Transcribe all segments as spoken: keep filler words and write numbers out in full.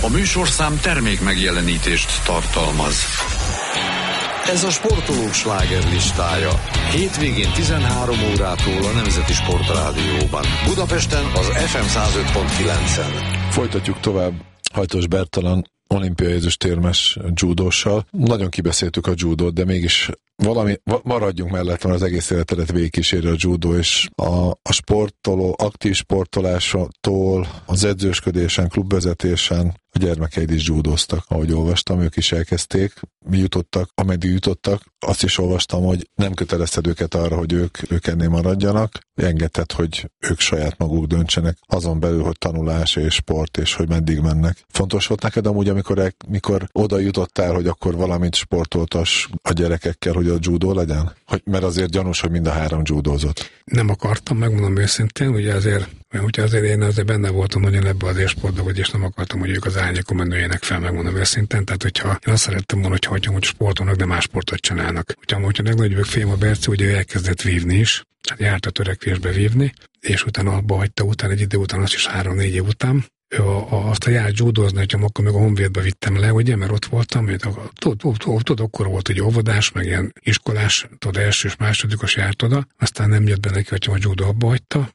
A műsorszám termék megjelenítést tartalmaz. Ez a sportolók slágerlistája. Hétvégén tizenhárom órától a Nemzeti Sportrádióban. Budapesten az ef em száz öt pont kilencen. Folytatjuk tovább Hajtos Bertalan olimpiai ezüstérmes judóssal. Nagyon kibeszéltük a judót, de mégis valami, maradjunk mellett, van az egész életedet végigkíséri a judó, és a, a sportoló, aktív sportolásától, az edzősködésen, klubvezetésen a gyermekeid is judóztak, ahogy olvastam, ők is elkezdték, mi jutottak, ameddig jutottak. Azt is olvastam, hogy nem kötelezted őket arra, hogy ők, ők ennél maradjanak, engedted, hogy ők saját maguk döntsenek, azon belül, hogy tanulás és sport, és hogy meddig mennek. Fontos volt neked amúgy, amikor, mikor oda jutottál, hogy akkor valamit sportoltass a gyerekekkel, hogy a judó legyen? Hogy, mert azért gyanús, hogy mind a három judózott. Nem akartam, megmondom őszintén, ugye azért, mert ugye azért én azért benne voltam nagyon ebbe az élsportba, és nem akartam, hogy ők az árnyékon menőjenek fel, megmondom őszintén. Tehát, hogyha én azt szerettem volna, hogy hagyjam, hogy sportolnak, de más sportot csinálnak. Hogyha, hogyha a legnagyobb fém a Berci, ugye ő elkezdett vívni is, tehát járt a törekvésbe vívni, és utána abba hagyta, utána egy idő után, azt is három-négy év után, ő a, a, azt a járt judózni, hogyha akkor még a Honvédbe vittem le, ugye, mert ott voltam, tudod, akkor volt egy óvodás, meg ilyen iskolás, tudod, első és másodikos járt oda, aztán nem jött be neki, hogyha a judó abba hagyta.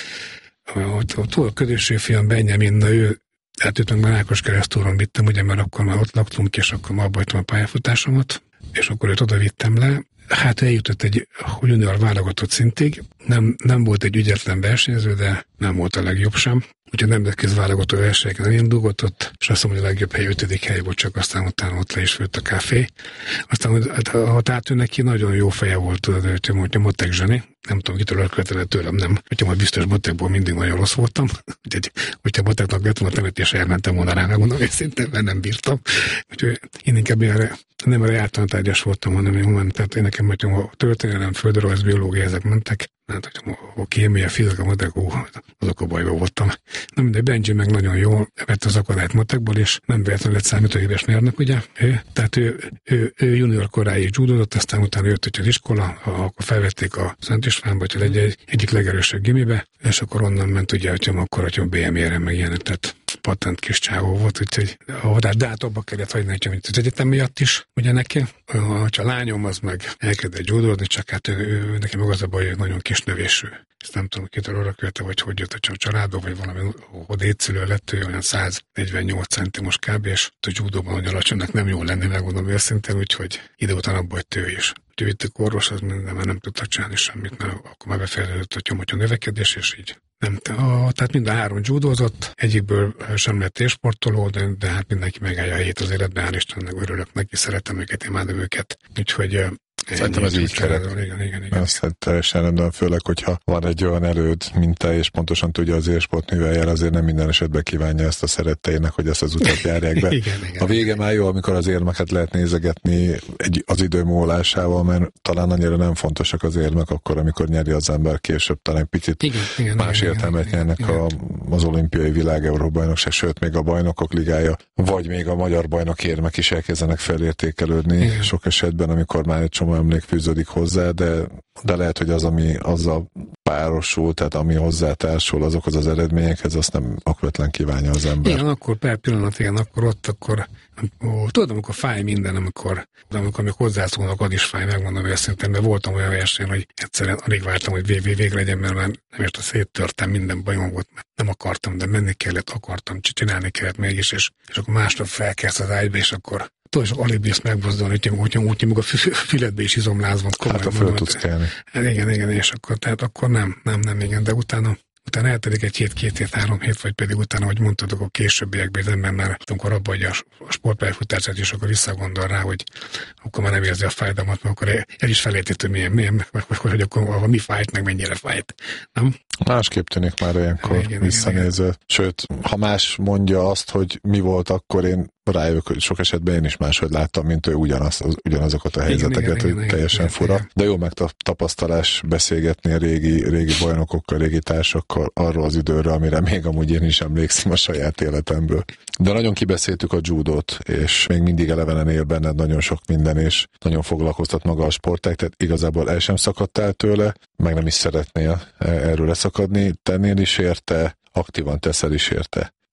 A közösség fiam Benjamin, na ő, hát őt meg már Ákos Keresztúron vittem, ugye, mert akkor már ott laktunk, és akkor már abba hagytam a pályafutásomat, és akkor őt oda vittem le. Hát eljutott egy junior válogatott szintig, nem, nem volt egy ügyetlen versenyző, de nem volt a legjobb sem. Úgyhogy nemzetközi válogató versenyeken elindulgott ott, és azt mondom, hogy a legjobb hely, ötödik hely volt, csak aztán utána ott le is főtt a kávé. Aztán, hát ő neki nagyon jó feje volt, tudod, hogy matek zseni. Nem tudom, kitől elkövetett tőlem, nem. Hogyha majd biztos matekból mindig nagyon rossz voltam. Úgyhogy, hogyha mateknak lett volna temetésre, elmentem volna rá, megmondom őszintén, mert nem bírtam. Úgyhogy én inkább erre, nem erre általantárgyas voltam, hanem én, tehát én nekem, hogy a történelem, földrajz, biológia, ezek mentek. Hát, hogy a kémia, fizika, matek, ó, azok a bajban voltam. Na mindegy, Benji meg nagyon jól vett az akadályt matekból, és nem véletlenül lett számítógépes mérnök, ugye? Ő, tehát ő, ő, ő junior koráig judózott, aztán utána jött hogy az iskola, akkor felvették a Szent Istvánba, vagy egy, egy, egyik legerősebb gimibe, és akkor onnan ment, ugye, hogy akkor, hogy a bé em é-re meg ilyenek, tehát patent kis csávó volt, úgyhogy de hát abba kellett hagyni nekem, hogy az egyetem miatt is, ugye neki, a lányom az meg elkezdett judózni, csak hát ő, ő, neki meg az a baj, hogy nagyon kis növésű. Ezt nem tudom, kitől arra követte, vagy hogy jött a családba, vagy valami odétszülő lett, ő olyan száznegyvennyolc centi most kb. És a judóban nagyon alacsonynak nem jól lenni, megmondom őszintén, úgyhogy ide után abba hagyt ő is. Úgyhogy itt a orvos, az minden, mert nem tudta csinálni semmit, mert akkor már befejeződött a tyomotya növekedés, és így. Nem, a, tehát mind a három judózott, egyikből sem lett élsportoló, de, de hát mindenki megállja a helyét az életben, hál' Istennek, örülök neki, szeretem őket, imádom őket. Úgyhogy szerintem ez így kell. Igen, igen, igen. Azt hát teljesen rendben, főleg, hogyha van egy olyan előd, mint te, és pontosan tudja az élsport műveljel, azért nem minden esetben kívánja ezt a szeretteinek, hogy ezt az utat járják be. Igen, igen, a vége már jó, amikor az érmeket lehet nézegetni egy, az idő múlásával, mert talán annyira nem fontosak az érmek, akkor, amikor nyeri az ember később, talán egy picit igen, igen, más igen, értelmet igen, nyernek igen. A, az olimpiai világ Európa-bajnokság, sőt, még a bajnokok ligája, vagy még a magyar bajnok érmek is elkezdenek felértékelődni igen. Sok esetben, amikor már egy csomó emlék fűződik hozzá, de, de lehet, hogy az, ami azzal párosul, tehát ami hozzátársul azokhoz az eredményekhez, azt nem okvetlen kívánja az ember. Igen, akkor per pillanat, igen, akkor ott, akkor ó, tudod, amikor fáj minden, amikor, amikor még hozzászólnak, az is fáj, megmondom őszintén, de voltam olyan versenyen, hogy egyszerűen alig vártam, hogy vég, vég, vég legyen, mert már nem is széttörtem, minden bajom volt, mert nem akartam, de menni kellett, akartam, csinálni kellett mégis, és, és akkor másnap felkelsz az ágyba, és akkor tudod, és alig bírsz megmozdulni, hogy úgy nyomog a füledbe is izomláz van. Hát a föl tudsz kelni. Igen, igen, és akkor, tehát akkor nem, nem, nem, igen, de utána utána eltelik egy hét, két hét, három hét, vagy pedig utána, hogy mondtad, akkor későbbiekben az ember már, amikor abba adja a sportpályafutását, és akkor visszagondol rá, hogy akkor már nem érzi a fájdalmat, mert akkor el is felejtett, hogy milyen, milyen, vagy hogy akkor mi fájt, meg mennyire fájt. Nem? Másképp tűnik már olyankor igen, visszanézve. Igen, igen. Sőt, ha más mondja azt, hogy mi volt, akkor én rájövök, hogy sok esetben én is máshogy láttam, mint ő ugyanaz, ugyanazokat a helyzeteket, igen, igen, hogy igen, teljesen igen, fura. Igen. De jó megtapasztalás beszélgetni a régi, régi bajnokokkal, régi társakkal arról az időről, amire még amúgy én is emlékszem a saját életemből. De nagyon kibeszéltük a judót, és még mindig elevenen él benned nagyon sok minden, és nagyon foglalkoztat maga a sportág, tehát igazából el sem szakadtál tőle, meg nem is szeretnél erről leszakadni, tennél is érte, aktívan teszel is érte.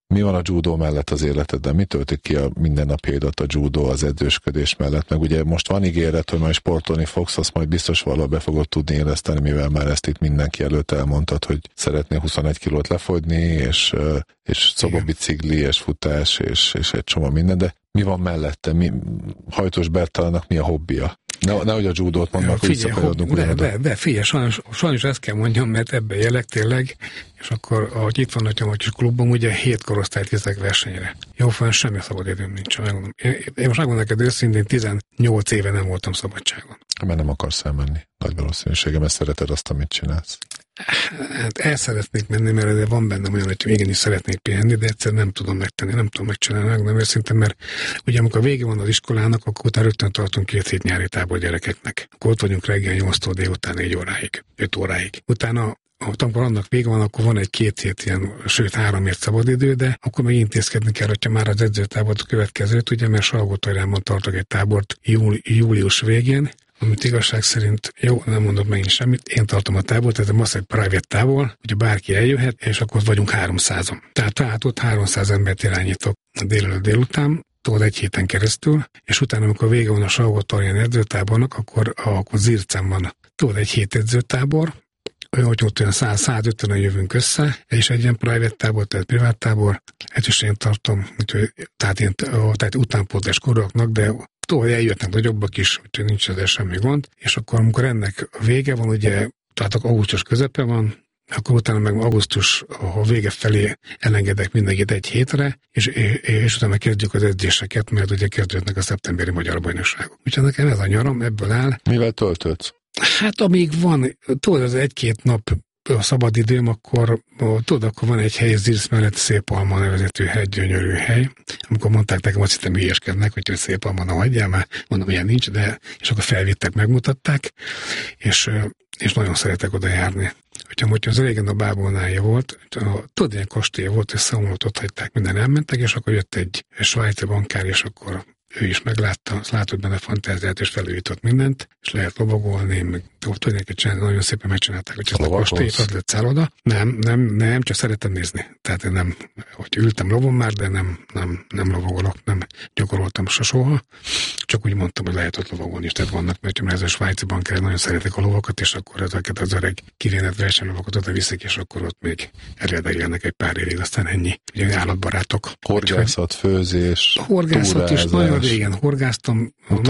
Mi van a judó mellett az életedben? Mi töltik ki a mindennapjaidat a judó, az edzősködés mellett? Meg ugye most van ígéret, hogy majd sportolni fogsz, azt majd biztos valahol be fogod tudni éleszteni, mivel már ezt itt mindenki előtt elmondtad, hogy szeretnél huszonegy kilót lefogyni, és, és szobabicikli, és futás, és, és egy csomó minden, de mi van mellette? Mi, Hajtós Bertalannak mi a hobbija? Ne, nehogy a judót mondnak, hogy visszakanyarodunk de, ugyanoda. de, de figyelj, sajnos, sajnos ezt kell mondjam, mert ebben jelek tényleg, és akkor, ahogy itt van a kis klubom, ugye hét korosztályt viszek versenyre. Jó, fel semmi szabad időm nincs. Megmondom. Én, én most megmondom neked őszintén, tizennyolc éve nem voltam szabadságon. Mert nem akarsz elmenni. Nagy valószínűsége, mert szereted azt, amit csinálsz. Hát el szeretnék menni, mert van bennem olyan, hogy igenis szeretnék pihenni, de egyszerűen nem tudom megtenni, nem tudom megcsinálni, nem őszintén, mert ugye amikor vége van az iskolának, akkor utána rögtön tartunk két hét nyári tábor gyerekeknek. Akkor ott vagyunk reggel nyolctól délután négy óráig, öt óráig. Utána amikor annak vége van, akkor van egy két hét ilyen, sőt három hét szabadidő, de akkor meg intézkedni kell, hogyha már az edzőtábort a következőt, ugye, mert Salgótarjánban tartok egy tábort júli, július végén, amit igazság szerint, jó, nem mondok megint semmit, én tartom a tábort, ez a masszív private tábor, ugye bárki eljöhet, és akkor vagyunk háromszázan. Tehát, tehát ott háromszáz embert irányítok délelőtt délután, tudod, egy héten keresztül, és utána, amikor vége van a Salgótarján edzőtábornak, akkor, akkor Zircen van, tudod, egy hét edzőtábor, olyan, hogy ott olyan száz-százötvenen jövünk össze, és egy ilyen private tábor, tehát privát tábor, ezt is én tartom, úgyhogy, tehát, én, tehát utánpótlás koroknak, de tovább eljöttnek nagyobbak is, úgyhogy nincs ezzel semmi gond, és akkor, amikor ennek a vége van, ugye, tehát augusztus közepe van, akkor utána meg augusztus a vége felé elengedek mindenkit egy hétre, és, és, és utána kezdjük az edzéseket, mert ugye kezdődnek a szeptemberi magyar bajnokságok. Úgyhogy nekem ez a nyaram, ebből áll. Mivel töltődsz? Hát amíg van, tudod, az egy-két nap a szabad időm, akkor tudod, akkor van egy hely, Zirc mellett Szépalma nevezetű hegy, gyönyörű hely. Amikor mondták nekem, azt hittem hülyeskednek, hogy Szépalma, na hagyjál már, mondom, ilyen nincs, de és akkor felvittek, megmutatták, és, és nagyon szeretek oda járni. Hogyha mondjuk az régen a Bábolnája volt, tudod, ilyen kastély volt, és számolót ott hagyták, minden elmentek, és akkor jött egy svájci bankár, és akkor ő is meglátta, azt látott benne fantáziát, és felújított mindent, és lehet lovagolni, meg tudnék csinálni, nagyon szépen megcsinálták, hogy ezt a kastélyt, az lett szálloda. Nem, nem, nem, csak szeretem nézni. Tehát én nem, hogy ültem lovon már, de nem, nem, nem lovagolok, nem gyakoroltam soha. Csak úgy mondtam, hogy lehet ott lovagolni is, tehát vannak, mert ez a svájci bankár nagyon szeretik a lovakat, és akkor ezeket az öreg kivénet versenylovakat oda viszik, és akkor ott még eredegelnek egy pár évig, aztán ennyi. Ugye állatbarátok. Horgászat, főzés, horgászat is nagyon régen horgáztam,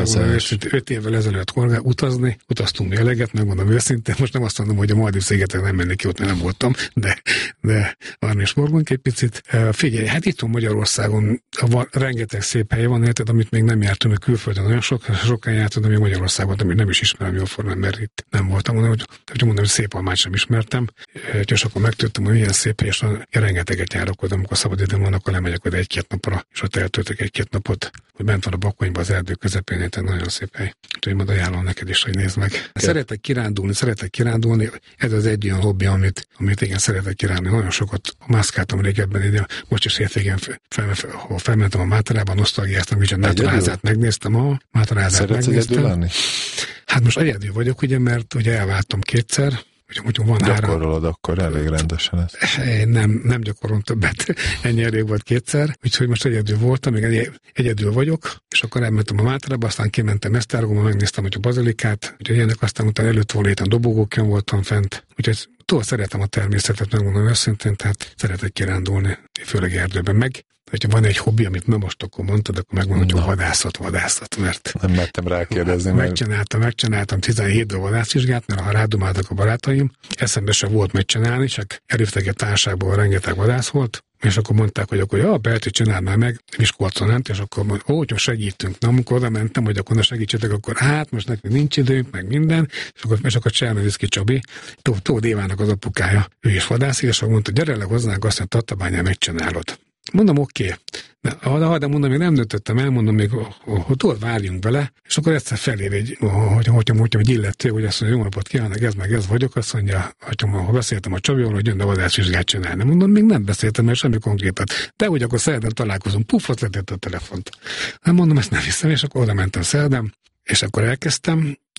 öt évvel ezelőtt horgá, utazni, utaztunk mi eleget, megmondom őszintén, most nem azt mondom, hogy a Maldív-szigetek nem mennék ki, ott nem voltam, de, de arra is morgunk egy picit. Figyelj, hát itt van Magyarországon, van, rengeteg szép hely van, érted, amit még nem jártam, hogy külföldön nagyon sok, sokan jártam, de még Magyarországon, amit nem is ismerem jól formán, mert itt nem voltam, mondom, hogy, hogy mondom, hogy Szépalmát sem ismertem, és akkor megtudtam, hogy milyen szép hely, és rengeteget járok oda, amikor szabad időm van, akkor lemegyek oda egy-két napra, és ott eltöltök egy-két napot, hogy bent van a Bakonyban az erdő közepén, tehát nagyon szép hely. Úgyhogy majd ajánlom neked is, hogy nézd meg. Szeretek kirándulni, szeretek kirándulni. Ez az egy olyan hobbi, amit, amit igen, szeretek kirándulni. Nagyon sokat mászkáltam régebben, ide. Most is hétvégén fel, fel, fel, felmentem a Máterában, nosztalgiáztam, hogy a Máterázát megnéztem. A Máterázát megnéztem. Hát most egyedül vagyok, ugye, mert ugye elváltam kétszer. Úgyhogy van gyakorolod három... akkor elég rendesen ez. Én nem, nem gyakorolom többet, ennyi elég volt kétszer, úgyhogy most egyedül voltam, még egyedül vagyok, és akkor elmentem a Máterába, aztán kimentem Esztergomba, megnéztem, hogy a bazilikát, úgyhogy ilyenek, aztán utána előtt volt héten dobogókon voltam fent, úgyhogy túl szeretem a természetet, megmondom őszintén, tehát szeretek kirándulni, főleg erdőben meg. Hogyha van egy hobbi, amit nem most akkor mondtad, akkor megmondom, hogy vadászat, vadászat, mert... Nem mertem rákérdezni, mert... Megcsináltam, megcsináltam tizenhét vadászvizsgát, mert ha rádomáltak a barátaim, eszembe sem volt megcsinálni, csak elhívtak egy társágból, rengeteg vadász volt, és akkor mondták, hogy akkor ja, Berti, csináld már meg, Miskolcon ment, és akkor mondjuk, ó, hogy segítünk. Na, amikor oda mentem, hogy akkor na segítsetek, akkor hát, most nekünk nincs időnk, meg minden, és akkor, és akkor Csernoviszki Csabi, Tóth Évának az apukája, ő is vadászik, és akkor mondta, gyere le hozzánk, azt mondja, Tatabányán megcsinálod. Mondom, oké. Okay. De, de mondom, még nem döntöttem el, mondom, még hogy tudod, várjunk bele, és akkor egyszer felér egy, hogy mondjam, hogy illető, hogy azt mondja, jó napot kívánok, ez meg ez vagyok, azt mondja, ha beszéltem a Csabival, hogy jön a vadászvizsgát csinálni. Mondom, még nem beszéltem, mert semmi konkrétat. De úgy akkor szerdán találkozunk, puff, ott letett a telefont. Nem mondom, ezt nem hiszem, és akkor oda mentem szerdán, és akkor elkezdtem,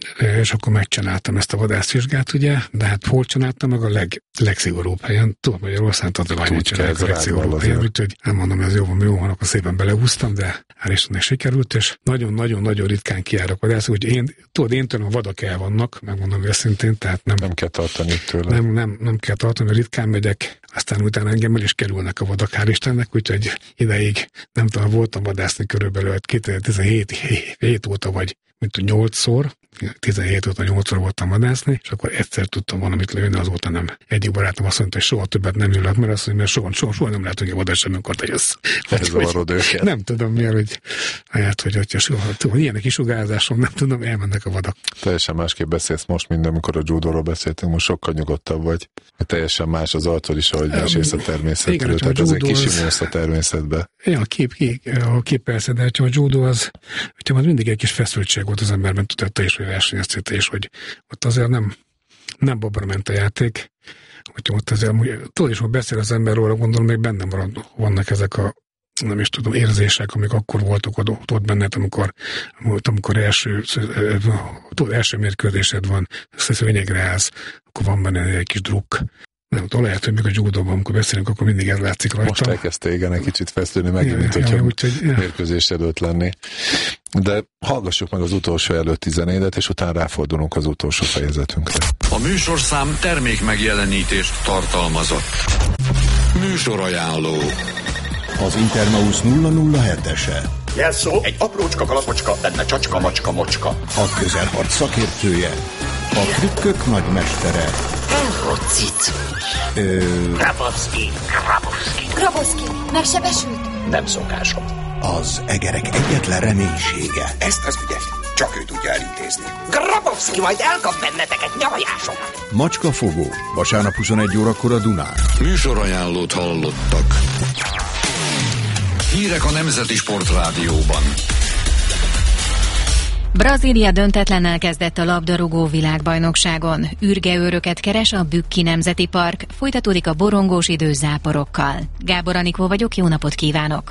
és akkor megcsináltam ezt a vadászvizsgát, ugye, de hát hol csináltam meg a leg, legszigorúbb helyen, tudom, Magyarországon tatabányban csinálják a legszigorúbb helyen, úgyhogy nem mondom, ez jó van, jó van, akkor szépen belehúztam, de hál' Istennek sikerült, és nagyon-nagyon-nagyon ritkán kijárok vadászni, úgyhogy én, tudod, én tőlem a vadak el vannak, megmondom őszintén, tehát nem, nem kell tartani tőle. Nem, nem, nem kell tartani, ritkán megyek, aztán utána engem el is kerülnek a vadak, hál' Istennek, úgyhogy ideig, nem tudom, voltam vadászni körülbelül kétezer-tizenhét óta vagy, mint nyolcszor, tizenhét óta nyolcszor voltam vadászni, és akkor egyszer tudtam valamit lőni, azóta nem. Egyik barátom azt mondta, hogy soha többet nem ülök, mert azt mondja, mert soha, soha, soha nem lehet, hogy a vadás sem, amikor te jössz. Zavarod őket. Nem tudom miért, hogy hát, hogy, hogy soha, tudom, ilyenek kisugárzásom, nem tudom, elmennek a vadak. Teljesen másképp beszélsz most, mint amikor a judóról beszéltünk, most sokkal nyugodtabb vagy. Teljesen más az arcod is, ahogy mesélsz a természetről, tehát azért kisimulsz a természetbe. Ja, a kép, a kép persze, de a judó az, hogyha az mindig egy kis feszültség volt az emberben, tudta is, hogy versenyeztél is, hogy ott azért nem, nem babra ment a játék, hogyha ott azért, tudod is, hogy beszél az ember róla, gondolom, még bennem marad, vannak ezek a, nem is tudom, érzések, amik akkor voltak ott, ott benned, amikor, amikor első, tudod, első mérkőzésed van, szőnyegre állsz, akkor van benne egy kis drukk. Nem tudom, lehet, hogy még a judóban, amikor beszélünk, akkor mindig ez látszik rajta. Most elkezdte igen egy kicsit feszülni megint, ja, mint hogyha ja, úgy, hogy, ja. mérkőzés előtt lenni. De hallgassuk meg az utolsó előtti zenédet, és utána ráfordulunk az utolsó fejezetünkre. A műsorszám termék megjelenítést tartalmazott. Műsorajánló. Az Intermaus nulla nulla hetese. Jelszó, egy aprócska kalapocska, benne csacska, macska, mocska. A közelharc szakértője. A trükkök nagymestere. Elhocit. Ö... Grabowski, Grabowski. Grabowski, megsebesült? Nem szokásom. Az egerek egyetlen reménysége. Ezt az ügyet csak ő tudja elintézni. Grabowski majd elkap benneteket, nyavajások. Macskafogó, vasárnap huszonegy órakor a Dunán. Műsorajánlót hallottak. Hírek a Nemzeti Sportrádióban. Brazília döntetlennel kezdett a labdarúgó világbajnokságon. Ürgeőröket keres a Bükki Nemzeti Park. Folytatódik a borongós idő záporokkal. Gábor Anikó vagyok, jó napot kívánok!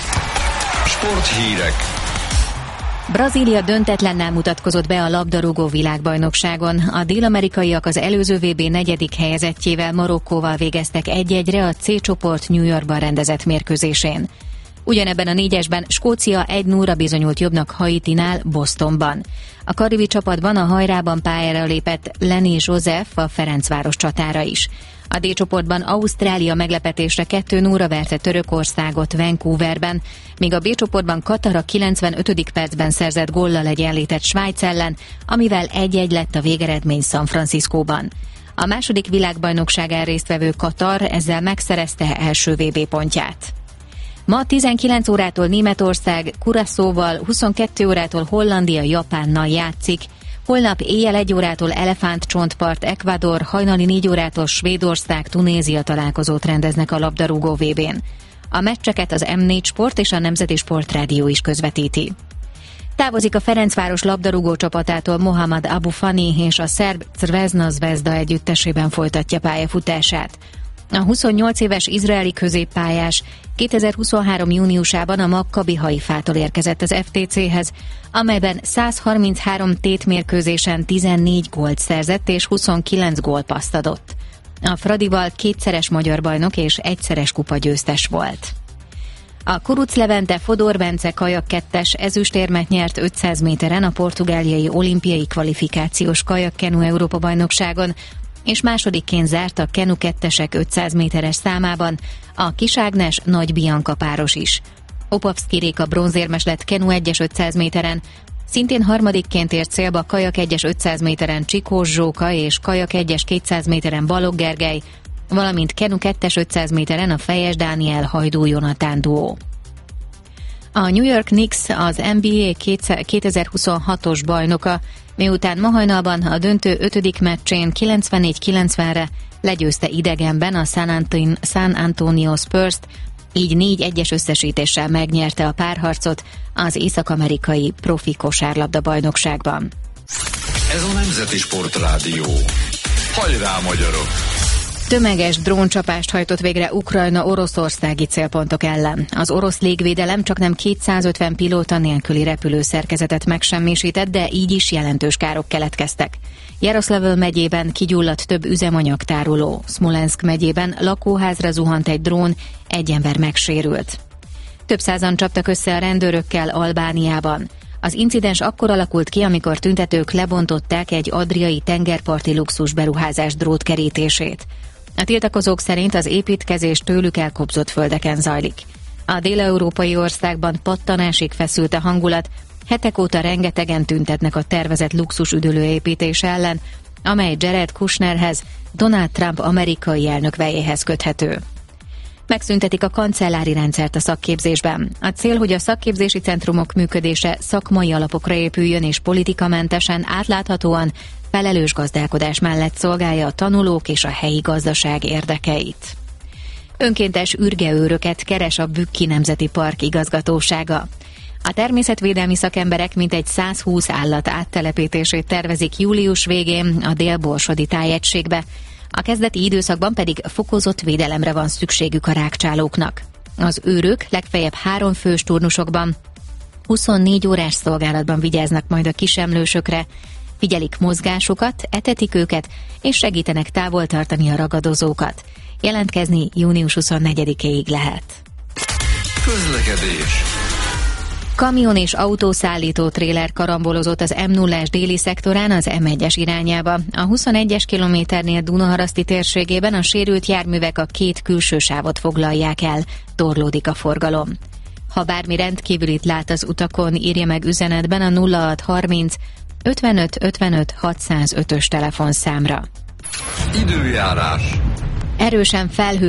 Sporthírek. Brazília döntetlennel mutatkozott be a labdarúgó világbajnokságon. A dél-amerikaiak az előző vé bé negyedik helyezettjével, Marokkóval végeztek egy-egyre a C csoport New Yorkban rendezett mérkőzésén. Ugyanebben a négyesben Skócia egy nullra bizonyult jobbnak Haitinál, Bostonban. A karibi csapatban a hajrában pályára lépett Lenny Joseph a Ferencváros csatára is. A D csoportban Ausztrália meglepetésre kettő nullra verte Törökországot Vancouverben, míg a B csoportban Katar a kilencvenötödik percben szerzett góllal egyenlített Svájc ellen, amivel egy-egy lett a végeredmény San Franciscóban. A második világbajnokságán résztvevő Katar ezzel megszerezte első vé bé pontját. Ma tizenkilenc órától Németország Curaçaóval, huszonkettő órától Hollandia Japánnal játszik, holnap éjjel egy órától Elefántcsontpart Ecuador, hajnali négy órától Svédország Tunézia találkozót rendeznek a labdarúgó vé bén. A meccseket az em négy Sport és a Nemzeti Sportrádió is közvetíti. Távozik a Ferencváros labdarúgó csapatától Mohamed Abu Fani, és a szerb Zvezda Zvezda együttesében folytatja pályafutását. A huszonnyolc éves izraeli középpályás kétezer-huszonhárom júniusában a Maccabi Haifától érkezett az ef té céhez, amelyben száz harminchárom tétmérkőzésen tizennégy gólt szerzett és huszonkilenc gólpasszt adott. A Fradival kétszeres magyar bajnok és egyszeres kupagyőztes volt. A Kuruc Levente Fodor Bence kajak kettes ezüstérmet nyert ötszáz méteren a portugáliai olimpiai kvalifikációs kajakkenu Európa-bajnokságon, és másodikként zárt a kenu kettesek ötszáz méteres számában a Kis Ágnes Nagy Bianca páros is. Opavszki Réka bronzérmes lett kenu egyes ötszáz méteren, szintén harmadikként ért célba kajak egyes ötszáz méteren Csikós Zsóka és kajak egyes kétszáz méteren Balogh Gergely, valamint kenu kettes ötszáz méteren a Fejes Dániel Hajdú Jonatán duó. A New York Knicks az en bé á kétezer-huszonhatos bajnoka, miután ma hajnalban a döntő ötödik meccsén kilencvennégy kilencvenre legyőzte idegenben a San, Anton- San Antonio Spurs-t, így négy egyes összesítéssel megnyerte a párharcot az észak-amerikai profi kosárlabda bajnokságban. Ez a Nemzeti Sportrádió. Hajrá, magyarok! Tömeges dróncsapást hajtott végre Ukrajna oroszországi célpontok ellen. Az orosz légvédelem csaknem kétszázötven pilóta nélküli repülőszerkezetet megsemmisített, de így is jelentős károk keletkeztek. Jaroszlavl megyében kigyulladt több üzemanyagtároló, Szmolenszk megyében lakóházra zuhant egy drón, egy ember megsérült. Több százan csaptak össze a rendőrökkel Albániában. Az incidens akkor alakult ki, amikor tüntetők lebontották egy adriai tengerparti luxus beruházás drótkerítését. A tiltakozók szerint az építkezés tőlük elkobzott földeken zajlik. A dél-európai országban pattanásig feszült a hangulat, hetek óta rengetegen tüntetnek a tervezett luxusüdülő építése ellen, amely Jared Kushnerhez, Donald Trump amerikai elnök vejéhez köthető. Megszüntetik a kancellári rendszert a szakképzésben. A cél, hogy a szakképzési centrumok működése szakmai alapokra épüljön és politikamentesen, átláthatóan, felelős gazdálkodás mellett szolgálja a tanulók és a helyi gazdaság érdekeit. Önkéntes ürgeőröket keres a Bükki Nemzeti Park igazgatósága. A természetvédelmi szakemberek mintegy százhúsz állat áttelepítését tervezik július végén a dél-borsodi tájegységbe. A kezdeti időszakban pedig fokozott védelemre van szükségük a rágcsálóknak. Az őrök legfeljebb három fős turnusokban, huszonnégy órás szolgálatban vigyáznak majd a kisemlősökre, figyelik mozgásukat, etetik őket, és segítenek távol tartani a ragadozókat. Jelentkezni június huszonnegyedikéig lehet. Közlekedés. Kamion és autószállító tréler karambolozott az M nullás déli szektorán az M egyes irányába. A huszonegyes kilométernél Dunaharaszti térségében a sérült járművek a két külső sávot foglalják el, torlódik a forgalom. Ha bármi rendkívülit lát az utakon, írja meg üzenetben a nulla hat harminc ötvenöt ötvenöt hatszázötös telefonszámra. Időjárás. Erősen felhő